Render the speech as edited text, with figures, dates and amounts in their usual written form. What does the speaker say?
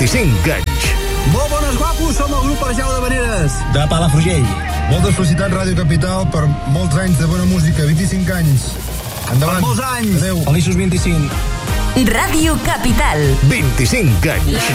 25 anys. Molt bones, guapos, som el grup Arjau de Veneres. De Palafrugell. Moltes felicitats, Ràdio Capital, per molts anys de bona música, 25 anys. Endavant. Per molts anys. Adéu. Feliços 25. Ràdio Capital. 25 anys.